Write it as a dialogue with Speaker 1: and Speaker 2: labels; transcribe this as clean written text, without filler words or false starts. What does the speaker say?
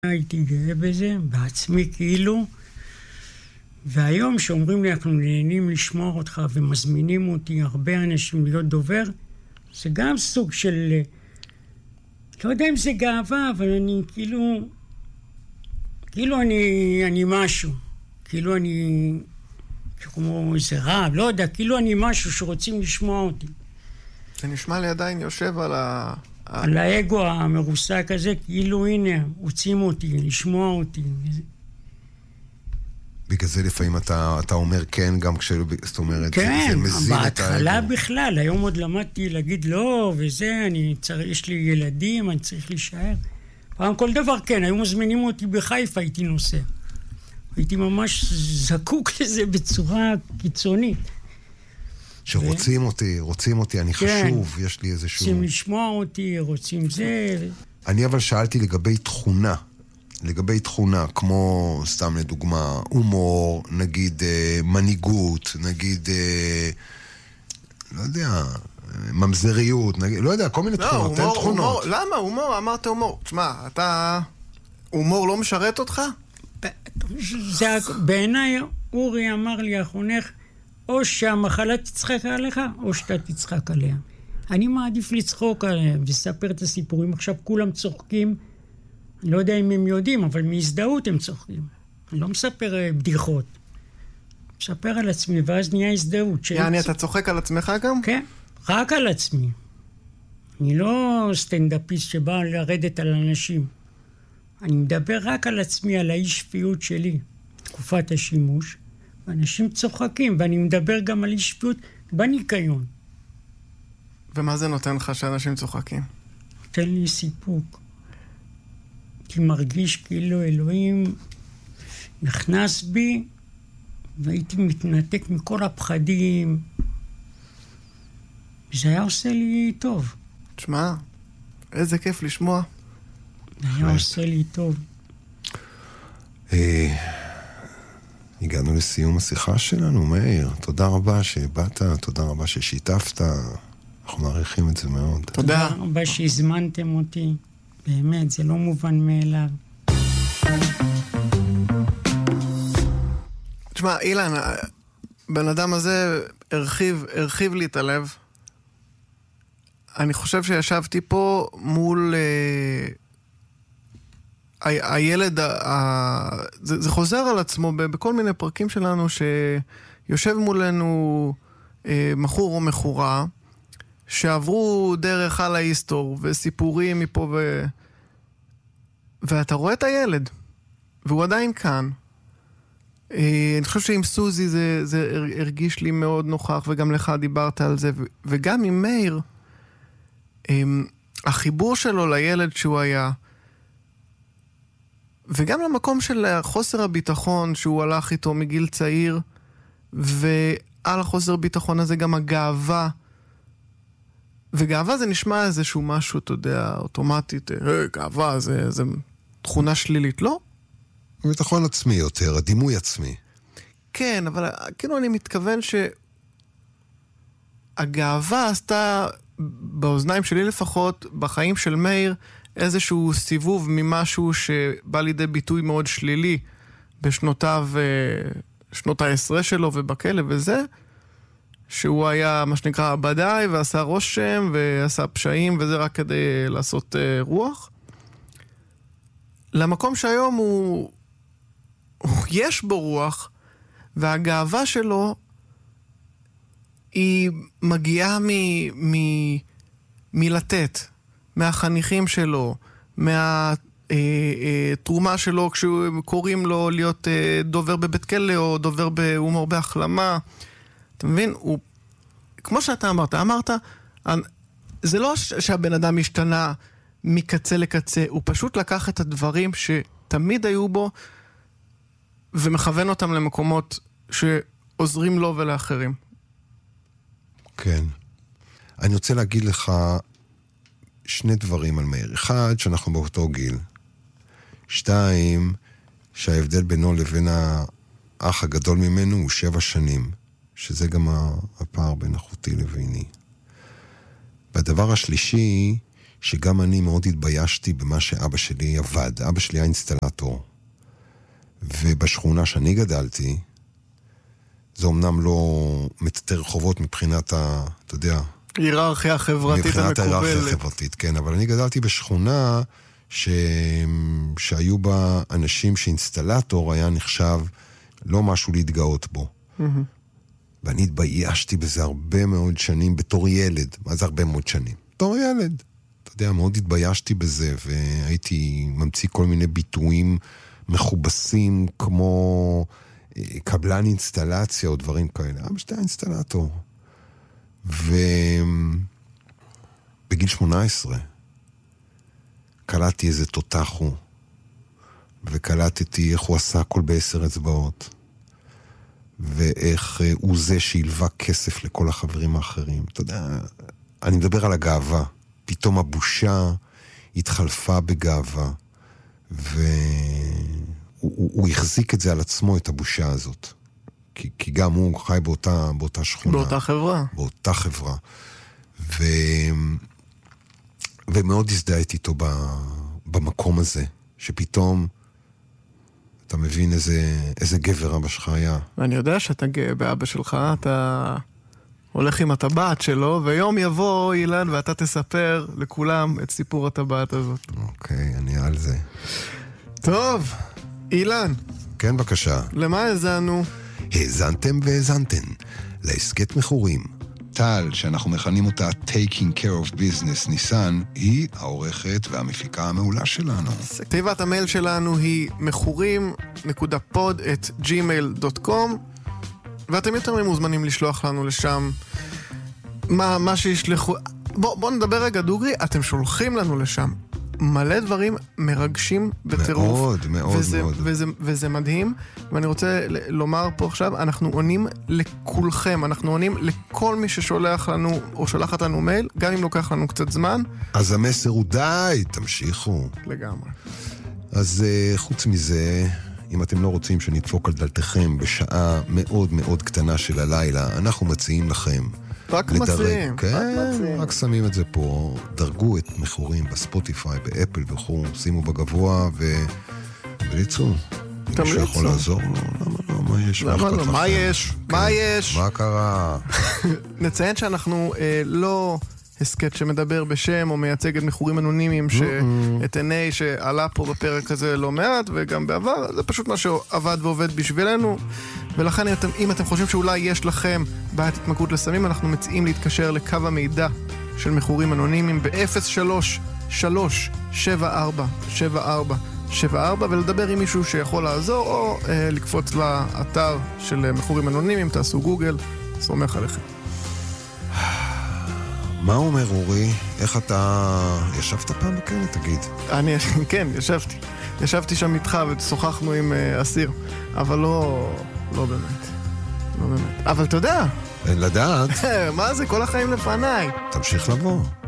Speaker 1: הייתי גאה בזה, בעצמי כאילו, והיום שאומרים לי, אנחנו נהנים לשמוע אותך ומזמינים אותי הרבה אנשים להיות דובר, זה גם סוג של, לא יודע אם זה גאווה, אבל אני כאילו אני משהו, כאילו אני, כמו איזה רב, לא יודע, כאילו אני משהו שרוצים לשמוע אותי.
Speaker 2: זה נשמע לי עדיין יושב
Speaker 1: על האגו המרוסק הזה, כאילו הנה, רוצים אותי, לשמוע אותי.
Speaker 3: בגלל זה לפעמים אתה אומר כן, גם זאת אומרת,
Speaker 1: כן,
Speaker 3: זה מזין את האגו.
Speaker 1: בהתחלה בכלל, היום עוד למדתי להגיד לא, וזה, יש לי ילדים, אני צריך להישאר. פעם כל דבר כן, היו מזמינים אותי בחיפה, הייתי נוסע. הייתי ממש זקוק לזה בצורה קיצונית.
Speaker 3: שרוצים אותי, אני חשוב, יש לי איזשהו...
Speaker 1: רוצים לשמוע אותי, רוצים זה...
Speaker 3: אני אבל שאלתי לגבי תכונה, כמו סתם לדוגמה, הומור, נגיד מנהיגות, נגיד, לא יודע, ממזריות, נגיד, לא יודע, כל מיני תכונות, אין תכונות.
Speaker 2: למה? הומור, אמרת הומור. תשמע, הומור לא משרת אותך?
Speaker 1: בעיניי, אורי אמר לי, החונך, או שהמחלה תצחק עליך, או שאתה תצחק עליה. אני מעדיף לצחוק עליהם, ולספר את הסיפורים. עכשיו כולם צוחקים, אני לא יודע אם הם יודעים, אבל מהזדהות הם צוחקים. אני לא מספר בדיחות. מספר על עצמי, ואז נהיה הזדהות.
Speaker 2: יעני, אתה צוחק על עצמך גם?
Speaker 1: כן, רק על עצמי. אני לא סטנדאפיסט שבא לרדת על אנשים. אני מדבר רק על עצמי, על האי שפיות שלי, תקופת השימוש. ואנשים צוחקים, ואני מדבר גם על אי שפיות בניקיון.
Speaker 2: ומה זה נותן לך שאנשים צוחקים?
Speaker 1: נותן לי סיפוק. כי מרגיש כאילו אלוהים נכנס בי, והייתי מתנתק מכל הפחדים. וזה היה עושה לי טוב.
Speaker 2: תשמע, איזה כיף לשמוע.
Speaker 1: זה היה עושה לי טוב.
Speaker 3: הגענו לסיום השיחה שלנו, מאיר. תודה רבה שבאת, תודה רבה ששיתפת. אנחנו מעריכים את זה מאוד.
Speaker 2: תודה
Speaker 1: רבה שהזמנתם אותי. באמת, זה לא מובן מאליו.
Speaker 2: תשמע, אילן, בן אדם הזה הרחיב לי את הלב. אני חושב שישבתי פה מול... הילד, זה חוזר על עצמו בכל מיני פרקים שלנו, שיושב מולנו מחור או מחורה, שעברו דרך על ההיסטור, וסיפורים מפה ואתה רואה את הילד, והוא עדיין כאן. אני חושב שעם סוזי זה הרגיש לי מאוד נוכח, וגם לך דיברת על זה, וגם עם מאיר, החיבור שלו לילד שהוא היה, וגם למקום של חוסר הביטחון שהוא הלך איתו מגיל צעיר, ועל החוסר ביטחון הזה גם הגאווה, וגאווה זה נשמע איזשהו משהו, אתה יודע, אוטומטית, גאווה זה תכונה שלילית, לא?
Speaker 3: ביטחון עצמי יותר, הדימוי עצמי.
Speaker 2: כן, אבל כאילו אני מתכוון שהגאווה עשתה, באוזניים שלי לפחות, בחיים של מאיר, איזשהו סיבוב ממשהו שבא לידי ביטוי מאוד שלילי בשנותיו, שנות ה-10 שלו ובכלא וזה, שהוא היה מה שנקרא עבדי ועשה רושם ועשה פשעים וזה רק כדי לעשות רוח. למקום שהיום יש בו רוח, והגאווה שלו היא מגיעה מלתת, מהחניכים שלו, מהתרומה שלו כשקוראים לו להיות דובר בבית כלא או דובר בהומור בהחלמה. אתה מבין? כמו שאתה אמרת, זה לא שהבן אדם השתנה מקצה לקצה, הוא פשוט לקח את הדברים שתמיד היו בו ומכוון אותם למקומות שעוזרים לו ולאחרים.
Speaker 3: כן. אני רוצה להגיד לך שני דברים על מאיר. אחד, שאנחנו באותו גיל. 2, שההבדל בינו לבין האח הגדול ממנו הוא 7 שנים. שזה גם הפער בין אחותי לביני. והדבר השלישי, שגם אני מאוד התביישתי במה שאבא שלי עבד. אבא שלי היה אינסטלטור. ובשכונה שאני גדלתי, זה אמנם לא מטאטא רחובות מבחינת אתה יודע...
Speaker 2: היררכיה חברתית המקובלת.
Speaker 3: מבחינת היררכיה חברתית, כן. אבל אני גדלתי בשכונה שהיו בה אנשים שאינסטלטור היה נחשב לא משהו להתגאות בו. ואני התביישתי בזה הרבה מאוד שנים בתור ילד. מה זה הרבה מאוד שנים? בתור ילד. אתה יודע, מאוד התביישתי בזה, והייתי ממציא כל מיני ביטויים מכובסים, כמו קבלן אינסטלציה או דברים כאלה. אבא שלי היה אינסטלטור. ובגיל 18 קלטתי איזה תותח הוא, וקלטתי איך הוא עשה הכל ב10 אצבעות, ואיך הוא זה שילווה כסף לכל החברים האחרים. אתה יודע, אני מדבר על הגאווה. פתאום הבושה התחלפה בגאווה, והוא החזיק את זה על עצמו, את הבושה הזאת. כי גם הוא חי באותה שכונה.
Speaker 2: באותה חברה.
Speaker 3: באותה חברה. ומאוד הזדהיתי איתו במקום הזה, שפתאום אתה מבין איזה גבר אבא שלך היה.
Speaker 2: ואני יודע שאתה גאה באבא שלך, אתה הולך עם הטבעת שלו, ויום יבוא אילן ואתה תספר לכולם את סיפור הטבעת הזאת.
Speaker 3: אוקיי, אני על זה.
Speaker 2: טוב, אילן.
Speaker 3: כן, בבקשה.
Speaker 2: למה האזנו?
Speaker 3: האזנתם והאזנתן לעסקת מכורים. טל, שאנחנו מכנים אותה Taking Care of Business ניסן, היא העורכת והמפיקה המעולה שלנו.
Speaker 2: תיבת המייל שלנו היא מכורים.pod@gmail.com, ואתם יותר מוזמנים לשלוח לנו לשם מה שישלחו. בואו נדבר רגע דוגרי, אתם שולחים לנו לשם מלא דברים מרגשים בטירוף.
Speaker 3: מאוד, מאוד, מאוד.
Speaker 2: וזה מדהים, ואני רוצה לומר פה עכשיו, אנחנו עונים לכולכם, אנחנו עונים לכל מי ששולח לנו, או שולחת לנו מייל, גם אם לוקח לנו קצת זמן.
Speaker 3: אז המסר הוא די, תמשיכו.
Speaker 2: לגמרי.
Speaker 3: אז חוץ מזה, אם אתם לא רוצים שנדפוק על דלתכם בשעה מאוד מאוד קטנה של הלילה, אנחנו מציעים לכם
Speaker 2: רק מציעים.
Speaker 3: כן, רק שמים את זה פה. דרגו את מכורים בספוטיפיי, באפל וכו', שימו בגבוה וליצו. מישהו יכול לעזור? למה לא? מה יש?
Speaker 2: למה לא? מה יש? מה יש?
Speaker 3: מה קרה?
Speaker 2: נציין שאנחנו לא הסקט שמדבר בשם או מייצג את מכורים אנונימיים שאת עיני שעלה פה בפרק הזה לא מעט וגם בעבר, זה פשוט מה שעבד ועובד בשבילנו, ולכן אם אתם חושבים שאולי יש לכם בעיית התמכרות לסמים, אנחנו מציעים להתקשר לקו המידע של מכורים אנונימיים ב-03-374-7474 ולדבר עם מישהו שיכול לעזור, או לקפוץ לאתר של מכורים אנונימיים, תעשו גוגל, סומך עליכם.
Speaker 3: מה אומר אורי? איך אתה... ישבת פעם בכלא, תגיד?
Speaker 2: כן, ישבתי שם איתך ושוחחנו עם אסיר, אבל לא באמת. אבל אתה יודע.
Speaker 3: אין לדעת.
Speaker 2: מה זה? כל החיים לפניי.
Speaker 3: תמשיך לבוא.